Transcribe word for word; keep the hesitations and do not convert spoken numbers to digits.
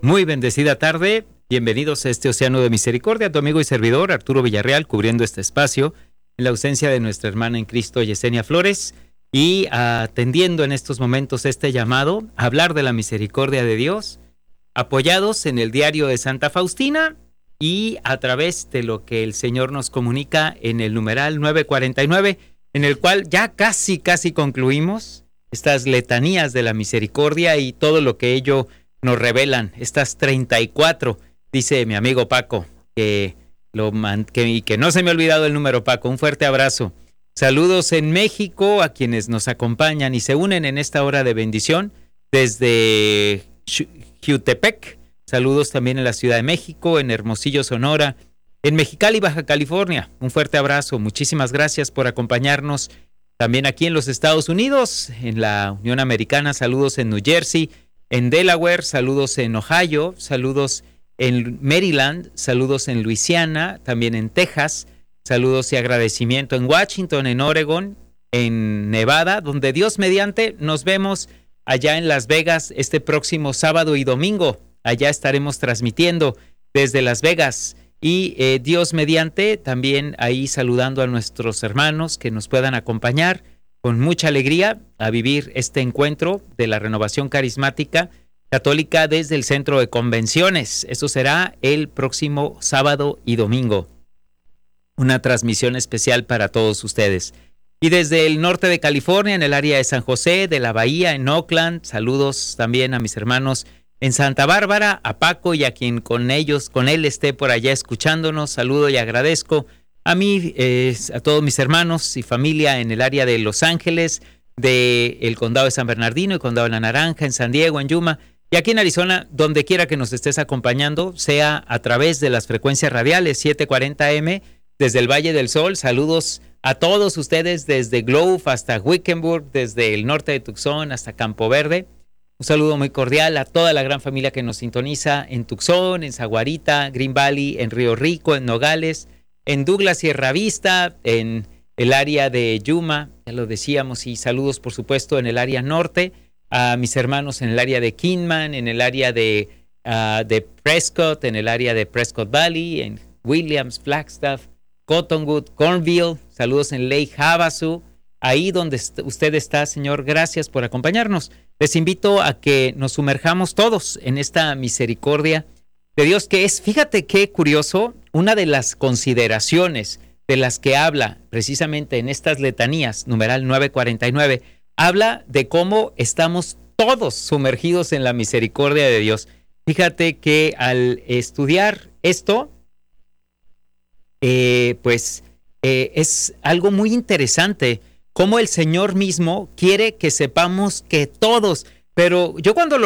Muy bendecida tarde, bienvenidos a este Océano de Misericordia, tu amigo y servidor Arturo Villarreal, cubriendo este espacio en la ausencia de nuestra hermana en Cristo Yesenia Flores y atendiendo en estos momentos este llamado a hablar de la misericordia de Dios, apoyados en el diario de Santa Faustina y a través de lo que el Señor nos comunica en el numeral nueve cuarenta y nueve, en el cual ya casi, casi concluimos estas letanías de la misericordia y todo lo que ello nos revelan, estas treinta y cuatro, dice mi amigo Paco, que, lo man, que, que no se me ha olvidado el número, Paco, un fuerte abrazo. Saludos en México a quienes nos acompañan y se unen en esta hora de bendición desde Jutepec. Saludos también en la Ciudad de México, en Hermosillo, Sonora, en Mexicali, Baja California. Un fuerte abrazo, muchísimas gracias por acompañarnos. También aquí en los Estados Unidos, en la Unión Americana, saludos en New Jersey, en Delaware, saludos en Ohio, saludos en Maryland, saludos en Luisiana, también en Texas, saludos y agradecimiento en Washington, en Oregon, en Nevada, donde Dios mediante nos vemos allá en Las Vegas este próximo sábado y domingo. Allá estaremos transmitiendo desde Las Vegas y eh, Dios mediante también ahí saludando a nuestros hermanos que nos puedan acompañar con mucha alegría a vivir este encuentro de la Renovación Carismática Católica desde el Centro de Convenciones. Eso será el próximo sábado y domingo. Una transmisión especial para todos ustedes. Y desde el norte de California, en el área de San José, de la Bahía, en Oakland, saludos también a mis hermanos en Santa Bárbara, a Paco y a quien con ellos, con él esté por allá escuchándonos. Saludo y agradezco a mí, eh, a todos mis hermanos y familia en el área de Los Ángeles, del condado de San Bernardino, el condado de La Naranja, en San Diego, en Yuma, y aquí en Arizona, donde quiera que nos estés acompañando, sea a través de las frecuencias radiales setecientos cuarenta eme, desde el Valle del Sol. Saludos a todos ustedes desde Grove hasta Wickenburg, desde el norte de Tucson hasta Campo Verde. Un saludo muy cordial a toda la gran familia que nos sintoniza en Tucson, en Saguarita, Green Valley, en Río Rico, en Nogales, en Douglas, Sierra Vista, en el área de Yuma, ya lo decíamos, y saludos por supuesto en el área norte, a mis hermanos en el área de Kingman, en el área de, uh, de Prescott, en el área de Prescott Valley, en Williams, Flagstaff, Cottonwood, Cornville, saludos en Lake Havasu, ahí donde usted está, Señor, gracias por acompañarnos. Les invito a que nos sumerjamos todos en esta misericordia de Dios que es, fíjate qué curioso, una de las consideraciones de las que habla precisamente en estas letanías, numeral nueve cuarenta y nueve, habla de cómo estamos todos sumergidos en la misericordia de Dios. Fíjate que al estudiar esto, eh, pues eh, es algo muy interesante, cómo el Señor mismo quiere que sepamos que todos, pero yo cuando lo